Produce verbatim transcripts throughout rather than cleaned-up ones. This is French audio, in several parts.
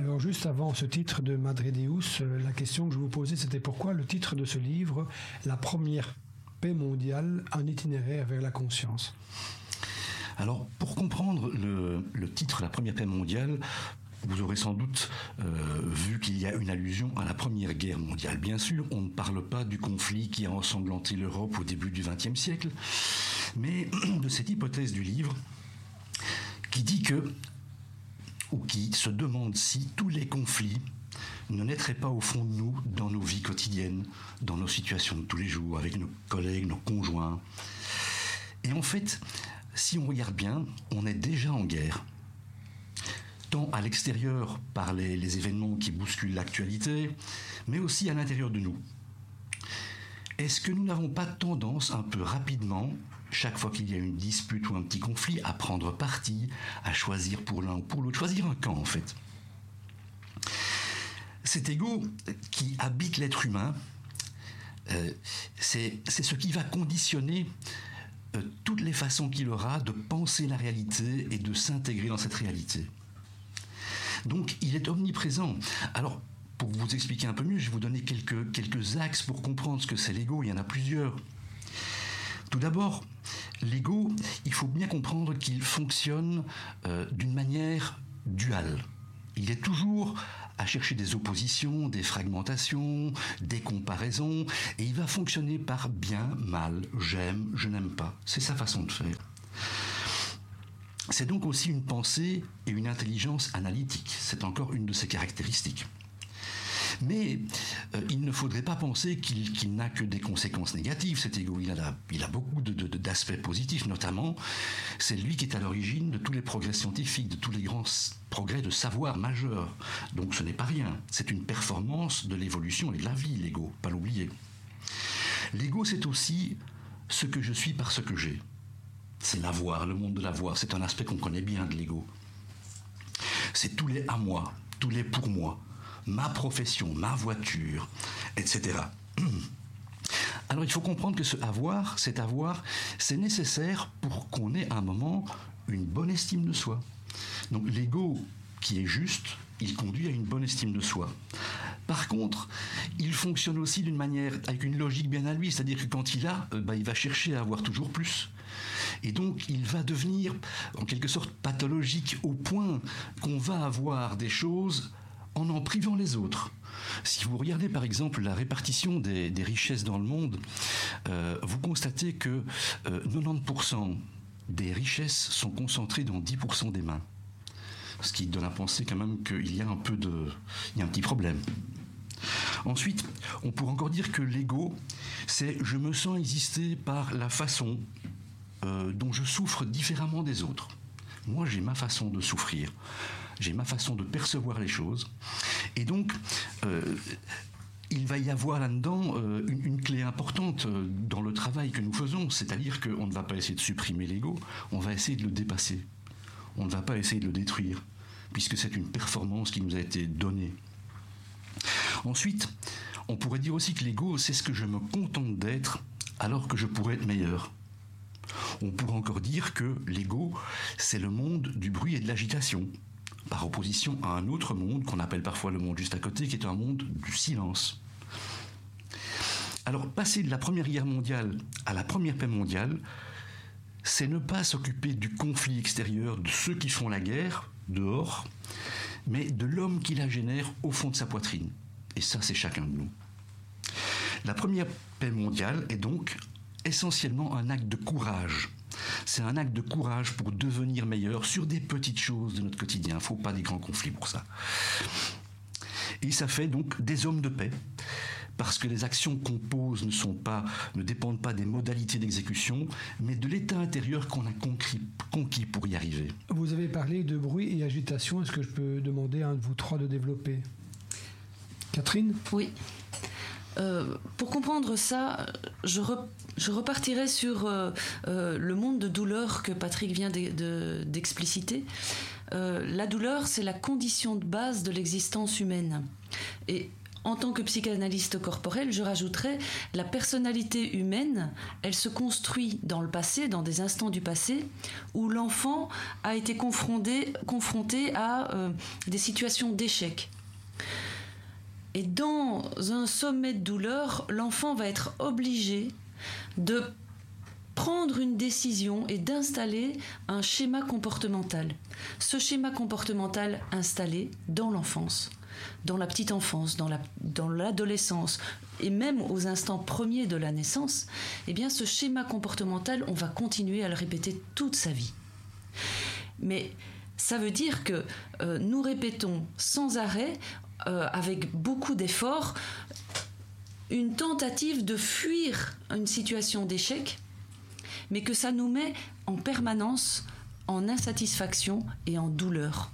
Alors juste avant ce titre de Madre Deus, la question que je vous posais, c'était pourquoi le titre de ce livre, La première paix mondiale, un itinéraire vers la conscience. Alors, pour comprendre le, le titre La première paix mondiale, vous aurez sans doute euh, vu qu'il y a une allusion à la Première Guerre mondiale. Bien sûr, on ne parle pas du conflit qui a ensanglanté l'Europe au début du vingtième siècle, mais de cette hypothèse du livre qui dit que, ou qui se demande si tous les conflits ne naîtraient pas au fond de nous, dans nos vies quotidiennes, dans nos situations de tous les jours, avec nos collègues, nos conjoints. Et en fait, si on regarde bien, on est déjà en guerre. Tant à l'extérieur par les, les événements qui bousculent l'actualité, mais aussi à l'intérieur de nous. Est-ce que nous n'avons pas tendance un peu rapidement, chaque fois qu'il y a une dispute ou un petit conflit, à prendre parti, à choisir pour l'un ou pour l'autre, choisir un camp en fait? Cet ego qui habite l'être humain, euh, c'est, c'est ce qui va conditionner euh, toutes les façons qu'il aura de penser la réalité et de s'intégrer dans cette réalité. Donc il est omniprésent. Alors, pour vous expliquer un peu mieux, je vais vous donner quelques, quelques axes pour comprendre ce que c'est l'ego. Il y en a plusieurs. Tout d'abord, l'ego, il faut bien comprendre qu'il fonctionne euh, d'une manière duale. Il est toujours à chercher des oppositions, des fragmentations, des comparaisons, et il va fonctionner par bien, mal, j'aime, je n'aime pas. C'est sa façon de faire. C'est donc aussi une pensée et une intelligence analytique. C'est encore une de ses caractéristiques. Mais euh, il ne faudrait pas penser qu'il, qu'il n'a que des conséquences négatives, cet ego. Il a, il a beaucoup de, de, d'aspects positifs, notamment, c'est lui qui est à l'origine de tous les progrès scientifiques, de tous les grands progrès de savoir majeurs. Donc ce n'est pas rien. C'est une performance de l'évolution et de la vie, l'ego, pas l'oublier. L'ego, c'est aussi ce que je suis par ce que j'ai. C'est l'avoir, le monde de l'avoir. C'est un aspect qu'on connaît bien de l'ego. C'est tous les à moi, tous les pour moi. Ma profession, ma voiture, et cetera. Alors il faut comprendre que ce avoir, cet avoir, c'est nécessaire pour qu'on ait à un moment une bonne estime de soi. Donc l'ego qui est juste, il conduit à une bonne estime de soi. Par contre, il fonctionne aussi d'une manière, avec une logique bien à lui, c'est-à-dire que quand il a, euh, bah, il va chercher à avoir toujours plus. Et donc il va devenir en quelque sorte pathologique au point qu'on va avoir des choses en en privant les autres. Si vous regardez par exemple la répartition des, des richesses dans le monde, euh, vous constatez que euh, quatre-vingt-dix pour cent des richesses sont concentrées dans dix pour cent des mains. Ce qui donne à penser quand même qu'il y a un peu de... il y a un petit problème. Ensuite, on pourrait encore dire que l'ego, c'est je me sens exister par la façon euh, dont je souffre différemment des autres. Moi, j'ai ma façon de souffrir. J'ai ma façon de percevoir les choses. Et donc, euh, il va y avoir là-dedans euh, une, une clé importante euh, dans le travail que nous faisons. C'est-à-dire qu'on ne va pas essayer de supprimer l'ego, on va essayer de le dépasser. On ne va pas essayer de le détruire, puisque c'est une performance qui nous a été donnée. Ensuite, on pourrait dire aussi que l'ego, c'est ce que je me contente d'être, alors que je pourrais être meilleur. On pourrait encore dire que l'ego, c'est le monde du bruit et de l'agitation, par opposition à un autre monde qu'on appelle parfois le monde juste à côté, qui est un monde du silence. Alors, passer de la Première Guerre mondiale à la Première Paix mondiale, c'est ne pas s'occuper du conflit extérieur, de ceux qui font la guerre, dehors, mais de l'homme qui la génère au fond de sa poitrine. Et ça, c'est chacun de nous. La Première Paix mondiale est donc essentiellement un acte de courage. C'est un acte de courage pour devenir meilleur sur des petites choses de notre quotidien. Il ne faut pas des grands conflits pour ça. Et ça fait donc des hommes de paix, parce que les actions qu'on pose ne sont pas, ne dépendent pas des modalités d'exécution, mais de l'état intérieur qu'on a conquis, conquis pour y arriver. Vous avez parlé de bruit et agitation. Est-ce que je peux demander à un de vous trois de développer? Catherine? Oui. Euh, pour comprendre ça, je, re, je repartirai sur euh, euh, le monde de douleur que Patrick vient de, de, d'expliciter. Euh, la douleur, c'est la condition de base de l'existence humaine. Et en tant que psychanalyste corporel, je rajouterais la personnalité humaine, elle se construit dans le passé, dans des instants du passé, où l'enfant a été confronté, confronté à euh, des situations d'échec. Et dans un sommet de douleur, l'enfant va être obligé de prendre une décision et d'installer un schéma comportemental. Ce schéma comportemental installé dans l'enfance, dans la petite enfance, dans, la, dans l'adolescence et même aux instants premiers de la naissance, eh bien ce schéma comportemental, on va continuer à le répéter toute sa vie. Mais ça veut dire que euh, nous répétons sans arrêt, euh, avec beaucoup d'efforts, une tentative de fuir une situation d'échec, mais que ça nous met en permanence en insatisfaction et en douleur.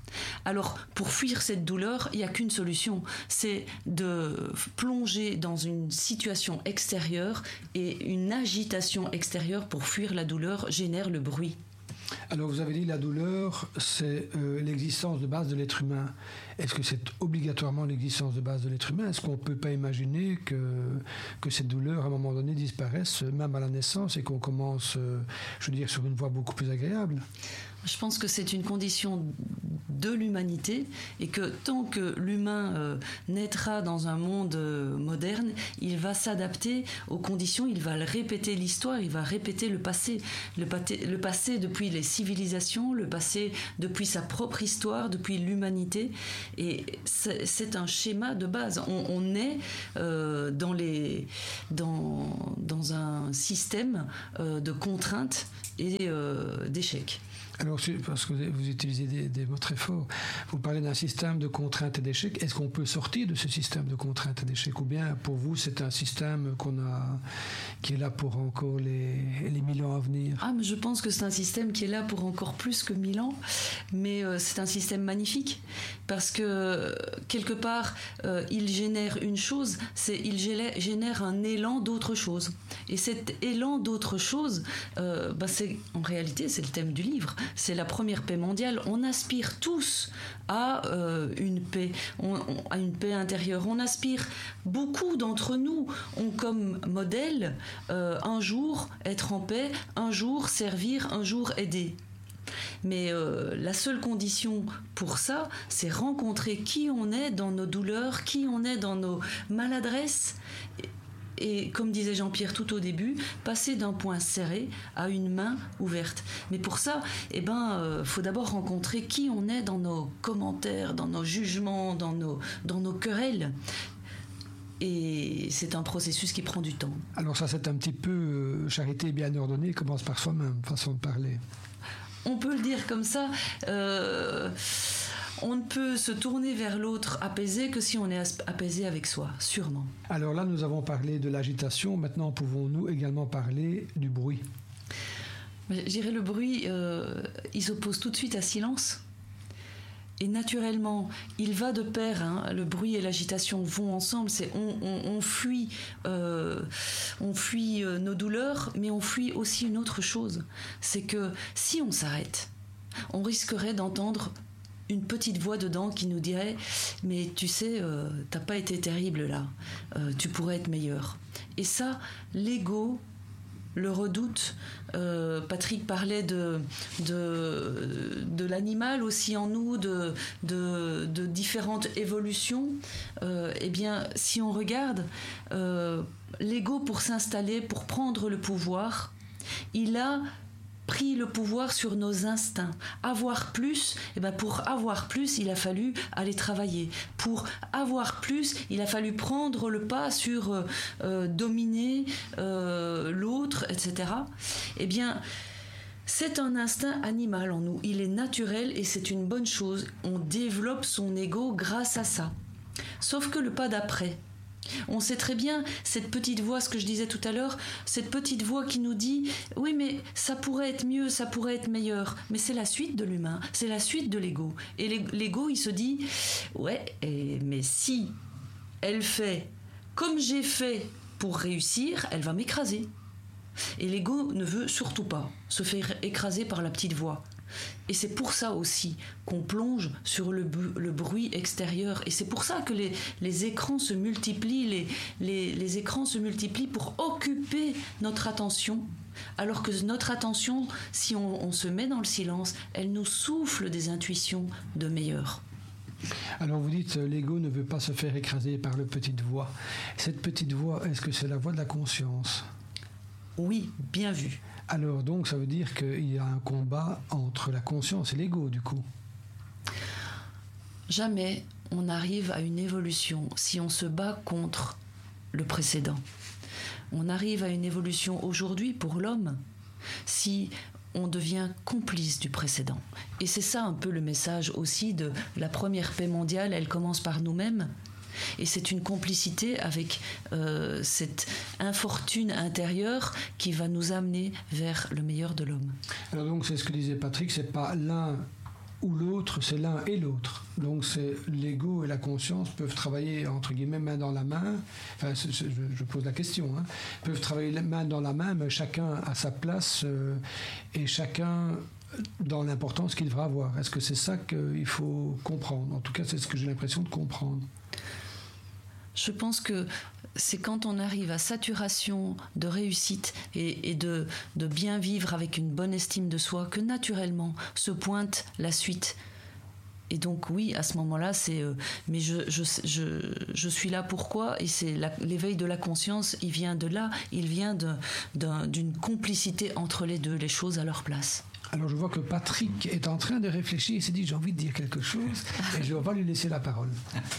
Alors, pour fuir cette douleur, il n'y a qu'une solution, c'est de plonger dans une situation extérieure, et une agitation extérieure pour fuir la douleur génère le bruit. Alors vous avez dit la douleur, c'est euh, l'existence de base de l'être humain. Est-ce que c'est obligatoirement l'existence de base de l'être humain ? Est-ce qu'on ne peut pas imaginer que, que cette douleur, à un moment donné, disparaisse, même à la naissance, et qu'on commence, euh, je veux dire, sur une voie beaucoup plus agréable ? Je pense que c'est une condition de l'humanité, et que tant que l'humain euh, naîtra dans un monde euh, moderne, il va s'adapter aux conditions, il va répéter l'histoire, il va répéter le passé, le, pâté, le passé depuis les civilisations, le passé depuis sa propre histoire, depuis l'humanité, et c'est, c'est un schéma de base. On, on est euh, dans, les, dans, dans un système euh, de contraintes et euh, d'échecs. Alors, parce que vous utilisez des, des mots très forts, vous parlez d'un système de contraintes et d'échecs. Est-ce qu'on peut sortir de ce système de contraintes et d'échecs ? Ou bien, pour vous, c'est un système qu'on a, qui est là pour encore les, les mille ans à venir ? Ah, mais je pense que c'est un système qui est là pour encore plus que mille ans. Mais euh, c'est un système magnifique. Parce que, quelque part, euh, il génère une chose, c'est il génère un élan d'autre chose. Et cet élan d'autre chose, euh, bah c'est, en réalité, c'est le thème du livre. C'est la première paix mondiale. On aspire tous à euh, une paix, on, on, à une paix intérieure. On aspire, beaucoup d'entre nous ont comme modèle euh, un jour être en paix, un jour servir, un jour aider. Mais euh, la seule condition pour ça, c'est rencontrer qui on est dans nos douleurs, qui on est dans nos maladresses. Et comme disait Jean-Pierre tout au début, passer d'un poing serré à une main ouverte. Mais pour ça, eh ben, euh, faut d'abord rencontrer qui on est dans nos commentaires, dans nos jugements, dans nos, dans nos querelles. Et c'est un processus qui prend du temps. Alors ça, c'est un petit peu euh, charité bien ordonnée, commence par soi-même, façon de parler. On peut le dire comme ça. Euh, on ne peut se tourner vers l'autre apaisé que si on est apaisé avec soi, sûrement. Alors là, nous avons parlé de l'agitation. Maintenant, pouvons-nous également parler du bruit ? Je dirais le bruit, euh, il s'oppose tout de suite à silence. Et naturellement, il va de pair, hein, le bruit et l'agitation vont ensemble. C'est, on, on, on fuit, euh, on fuit euh, nos douleurs, mais on fuit aussi une autre chose. C'est que si on s'arrête, on risquerait d'entendre une petite voix dedans qui nous dirait « Mais tu sais, euh, t'as pas été terrible là, euh, tu pourrais être meilleur. » Et ça, l'ego le redoute. Euh, Patrick parlait de, de, de l'animal aussi en nous, de, de, de différentes évolutions. Euh, eh bien, si on regarde, euh, l'ego, pour s'installer, pour prendre le pouvoir, il a pris le pouvoir sur nos instincts. Avoir plus, eh ben pour avoir plus, il a fallu aller travailler. Pour avoir plus, il a fallu prendre le pas sur euh, euh, dominer euh, l'autre, et cetera. Eh bien, c'est un instinct animal en nous. Il est naturel et c'est une bonne chose. On développe son ego grâce à ça. Sauf que le pas d'après, on sait très bien, cette petite voix, ce que je disais tout à l'heure, cette petite voix qui nous dit « Oui, mais ça pourrait être mieux, ça pourrait être meilleur. » Mais c'est la suite de l'humain, c'est la suite de l'ego. Et l'ego, il se dit « Ouais, et, mais si elle fait comme j'ai fait pour réussir, elle va m'écraser. » Et l'ego ne veut surtout pas se faire écraser par la petite voix. Et c'est pour ça aussi qu'on plonge sur le, bu- le bruit extérieur. Et c'est pour ça que les, les écrans se multiplient, les, les, les écrans se multiplient pour occuper notre attention. Alors que notre attention, si on, on se met dans le silence, elle nous souffle des intuitions de meilleur. Alors vous dites, euh, l'ego ne veut pas se faire écraser par la petite voix. Cette petite voix, est-ce que c'est la voix de la conscience ? Oui, bien vu. Alors donc ça veut dire qu'il y a un combat entre la conscience et l'ego du coup. Jamais on arrive à une évolution si on se bat contre le précédent. On arrive à une évolution aujourd'hui pour l'homme si on devient complice du précédent. Et c'est ça un peu le message aussi de la première paix mondiale, elle commence par nous-mêmes. Et c'est une complicité avec euh, cette infortune intérieure qui va nous amener vers le meilleur de l'homme. Alors donc c'est ce que disait Patrick, c'est pas l'un ou l'autre, c'est l'un et l'autre. Donc c'est l'ego et la conscience peuvent travailler entre guillemets main dans la main. Enfin, c'est, c'est, je, je pose la question. Hein. Peuvent travailler main dans la main, mais chacun à sa place euh, et chacun dans l'importance qu'il devra avoir. Est-ce que c'est ça qu'il faut comprendre ? En tout cas, c'est ce que j'ai l'impression de comprendre. Je pense que c'est quand on arrive à saturation de réussite et, et de, de bien vivre avec une bonne estime de soi que naturellement se pointe la suite. Et donc oui, à ce moment-là, c'est euh, mais je, je, je, je suis là pourquoi ? Et c'est la, l'éveil de la conscience, il vient de là, il vient de, d'un, d'une complicité entre les deux, les choses à leur place. Alors je vois que Patrick est en train de réfléchir, il s'est dit j'ai envie de dire quelque chose et je ne vais pas lui laisser la parole.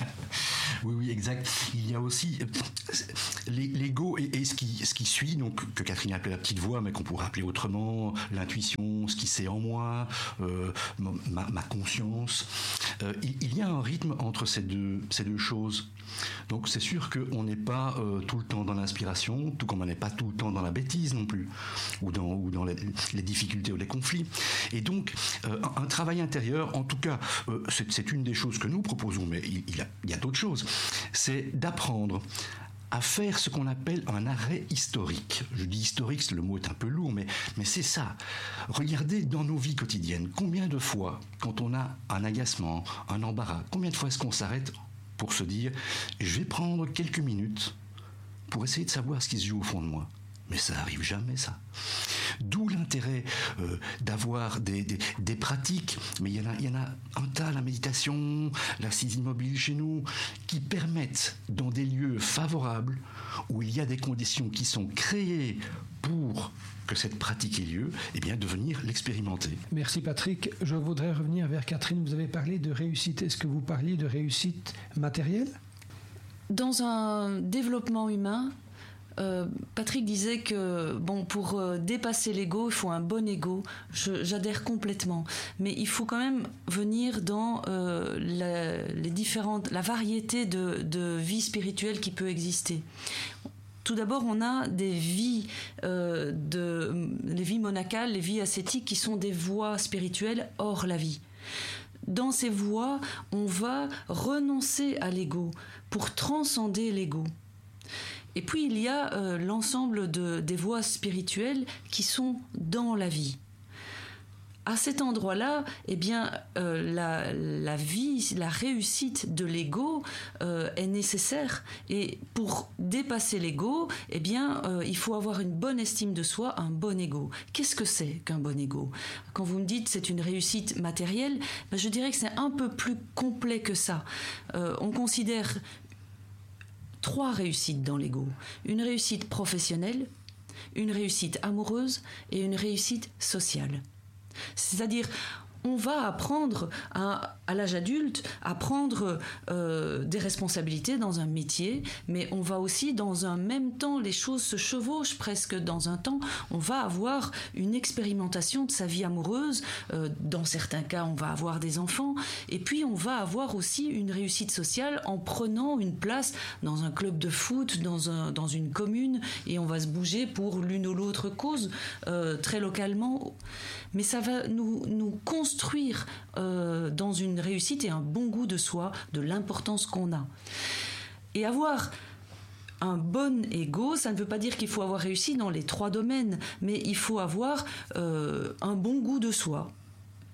Oui, oui, exact. Il y a aussi l'ego et, et ce, qui, ce qui suit, donc, que Catherine appelait la petite voix, mais qu'on pourrait appeler autrement, l'intuition, ce qui c'est en moi, euh, ma, ma conscience. Euh, il, il y a un rythme entre ces deux, ces deux choses. Donc c'est sûr qu'on n'est pas euh, tout le temps dans l'inspiration, tout comme on n'est pas tout le temps dans la bêtise non plus, ou dans, ou dans les, les difficultés ou les conflits. Et donc euh, un, un travail intérieur, en tout cas, euh, c'est, c'est une des choses que nous proposons, mais il, il, y, a, il y a d'autres choses, c'est d'apprendre à faire ce qu'on appelle un arrêt historique. Je dis historique, le mot est un peu lourd, mais, mais c'est ça. Regardez dans nos vies quotidiennes, combien de fois, quand on a un agacement, un embarras, combien de fois est-ce qu'on s'arrête pour se dire, je vais prendre quelques minutes pour essayer de savoir ce qui se joue au fond de moi. Mais ça n'arrive jamais, ça. D'où l'intérêt euh, d'avoir des, des, des pratiques, mais il y en a, il y en a un tas, la méditation, l'assise immobile chez nous, qui permettent, dans des lieux favorables, où il y a des conditions qui sont créées pour que cette pratique ait lieu, eh bien, de venir l'expérimenter. Merci Patrick. Je voudrais revenir vers Catherine. Vous avez parlé de réussite. Est-ce que vous parliez de réussite matérielle ? Dans un développement humain, euh, Patrick disait que bon, pour euh, dépasser l'ego, il faut un bon ego. Je, j'adhère complètement. Mais il faut quand même venir dans euh, la, les différentes, la variété de, de vie spirituelle qui peut exister. Tout d'abord, on a des vies, euh, de, les vies monacales, les vies ascétiques qui sont des voies spirituelles hors la vie. Dans ces voies, on va renoncer à l'ego pour transcender l'ego. Et puis, il y a euh, l'ensemble de, des voies spirituelles qui sont dans la vie. À cet endroit-là, eh bien, euh, la, la vie, la réussite de l'ego euh, est nécessaire. Et pour dépasser l'ego, eh bien, euh, il faut avoir une bonne estime de soi, un bon ego. Qu'est-ce que c'est qu'un bon ego ? Quand vous me dites c'est une réussite matérielle, ben, je dirais que c'est un peu plus complet que ça. Euh, on considère trois réussites dans l'ego. Une réussite professionnelle, une réussite amoureuse et une réussite sociale. C'est-à-dire, on va apprendre à, à l'âge adulte à prendre euh, des responsabilités dans un métier, mais on va aussi, dans un même temps, les choses se chevauchent presque dans un temps. On va avoir une expérimentation de sa vie amoureuse. Euh, dans certains cas, on va avoir des enfants. Et puis, on va avoir aussi une réussite sociale en prenant une place dans un club de foot, dans, un, dans une commune, et on va se bouger pour l'une ou l'autre cause, euh, très localement. Mais ça va nous, nous construire euh, dans une réussite et un bon goût de soi, de l'importance qu'on a. Et avoir un bon ego, ça ne veut pas dire qu'il faut avoir réussi dans les trois domaines, mais il faut avoir euh, un bon goût de soi.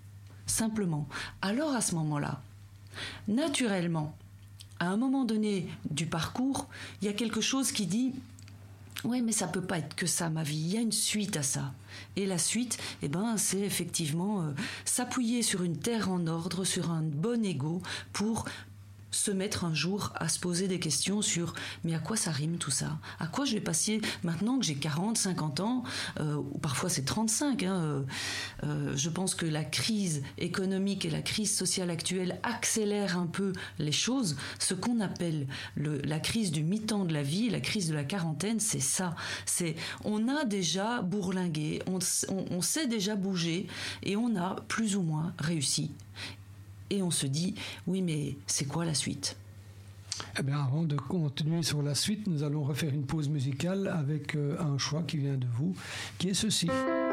simplement. Alors à ce moment-là, naturellement, à un moment donné du parcours, il y a quelque chose qui dit « Oui, mais ça ne peut pas être que ça, ma vie. Il y a une suite à ça. » Et la suite, eh ben, c'est effectivement euh, s'appuyer sur une terre en ordre, sur un bon ego pour se mettre un jour à se poser des questions sur « mais à quoi ça rime tout ça ? À quoi je vais passer maintenant que j'ai quarante, cinquante ans euh, ou parfois c'est trente-cinq hein, euh, euh, je pense que la crise économique et la crise sociale actuelle accélèrent un peu les choses. Ce qu'on appelle le, la crise du mi-temps de la vie, la crise de la quarantaine, c'est ça. C'est, on a déjà bourlingué, on, on, on sait déjà bouger et on a plus ou moins réussi. Et on se dit, oui, mais c'est quoi la suite ? Eh bien, avant de continuer sur la suite, nous allons refaire une pause musicale avec euh, un choix qui vient de vous, qui est ceci.